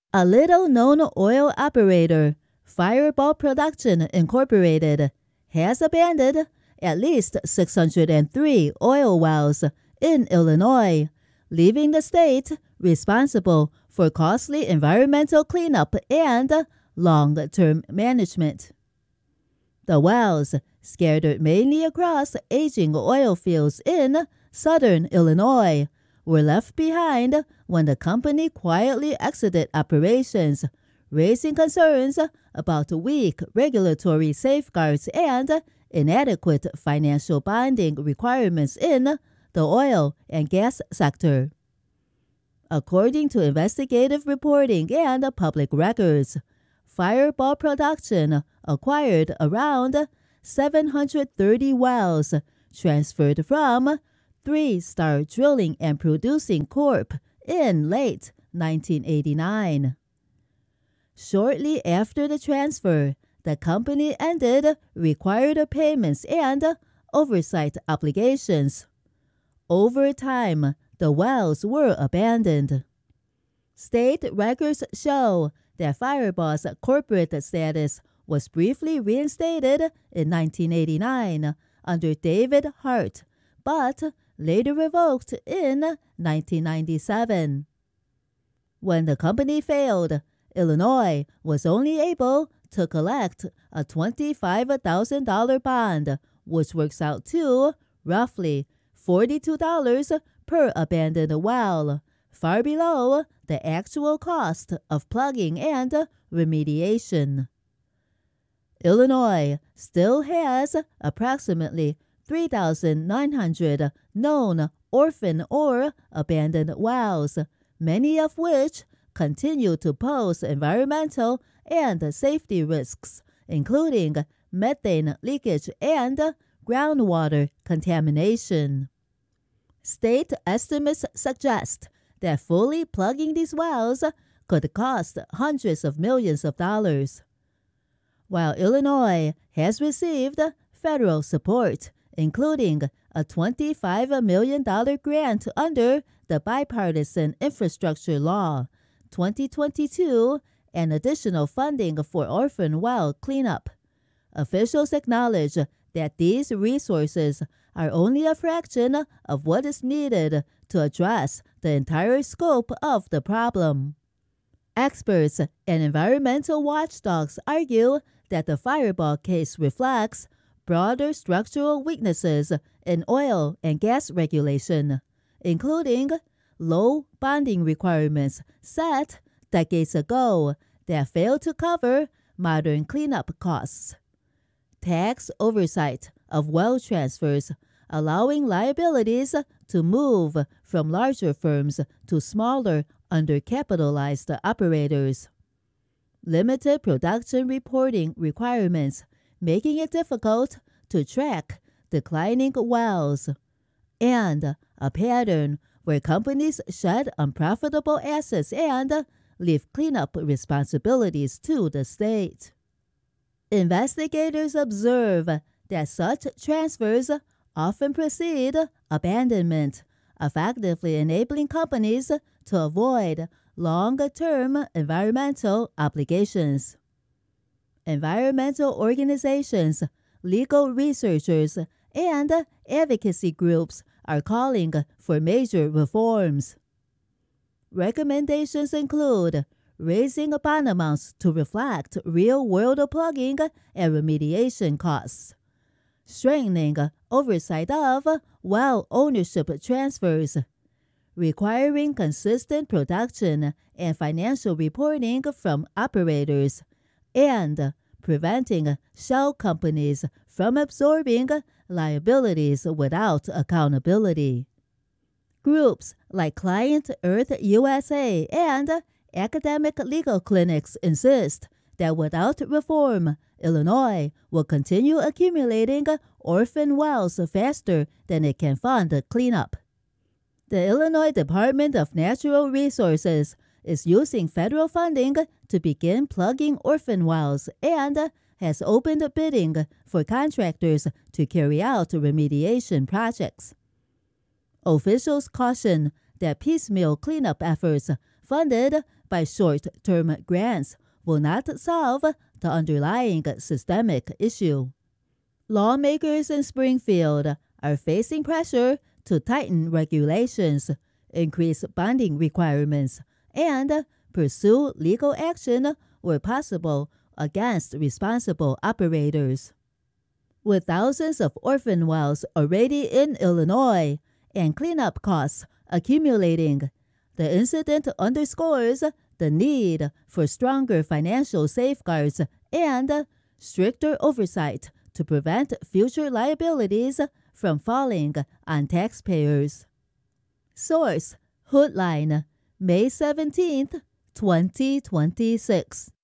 A little-known oil operator, Fireball Production Incorporated, has abandoned at least 603 oil wells in Illinois, leaving the state responsible for costly environmental cleanup and long-term management. The wells, scattered mainly across aging oil fields in southern Illinois, were left behind when the company quietly exited operations, raising concerns about weak regulatory safeguards and inadequate financial bonding requirements in the oil and gas sector. According to investigative reporting and public records, Fireball Production acquired around 730 wells transferred from 3-Star Drilling and Producing Corp. In late 1989. Shortly after the transfer, the company ended required payments and oversight obligations. Over time, the wells were abandoned. State records show that Fireball's corporate status was briefly reinstated in 1989 under David Hart, but later revoked in 1997. When the company failed, Illinois was only able to collect a $25,000 bond, which works out to roughly $42 per abandoned well, far below the actual cost of plugging and remediation. Illinois still has approximately 3,900 known orphan or abandoned wells, many of which continue to pose environmental and safety risks, including methane leakage and groundwater contamination. State estimates suggest that fully plugging these wells could cost hundreds of millions of dollars. While Illinois has received federal support, including a $25 million grant under the Bipartisan Infrastructure Law 2022 and additional funding for orphan well cleanup, officials acknowledge that these resources are only a fraction of what is needed to address the entire scope of the problem. Experts and environmental watchdogs argue that the Fireball case reflects broader structural weaknesses in oil and gas regulation, including low bonding requirements set decades ago that fail to cover modern cleanup costs, tax oversight of well transfers, allowing liabilities to move from larger firms to smaller, undercapitalized operators, limited production reporting requirements, making it difficult to track declining wells, and a pattern where companies shed unprofitable assets and leave cleanup responsibilities to the state. Investigators observe that such transfers often precede abandonment, effectively enabling companies to avoid long-term environmental obligations. Environmental organizations, legal researchers, and advocacy groups are calling for major reforms. Recommendations include raising bond amounts to reflect real-world plugging and remediation costs, strengthening oversight of well ownership transfers, requiring consistent production and financial reporting from operators, and preventing shell companies from absorbing liabilities without accountability. Groups like Client Earth USA and academic legal clinics insist that without reform, Illinois will continue accumulating orphan wells faster than it can fund cleanup. The Illinois Department of Natural Resources is using federal funding to begin plugging orphan wells and has opened bidding for contractors to carry out remediation projects. Officials caution that piecemeal cleanup efforts funded by short-term grants will not solve the underlying systemic issue. Lawmakers in Springfield are facing pressure to tighten regulations, increase bonding requirements, and pursue legal action where possible against responsible operators. With thousands of orphan wells already in Illinois and cleanup costs accumulating, the incident underscores the need for stronger financial safeguards and stricter oversight to prevent future liabilities from falling on taxpayers. Source: Hootline, May 17, 2026.